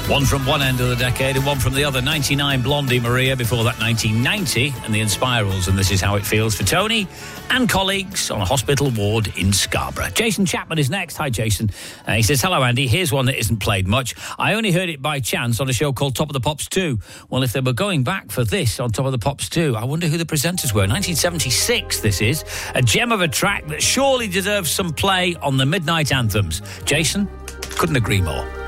One from one end of the decade and one from the other. 99 Blondie Maria, before that 1990 and the Inspirals, and This Is How It Feels for Tony and colleagues on a hospital ward in Scarborough. Jason Chapman is next. Hi, Jason. He says, hello, Andy. Here's one that isn't played much. I only heard it by chance on a show called Top of the Pops 2. Well, if they were going back for this on Top of the Pops 2, I wonder who the presenters were. 1976, this is. A gem of a track that surely deserves some play on the Midnight Anthems. Jason, couldn't agree more.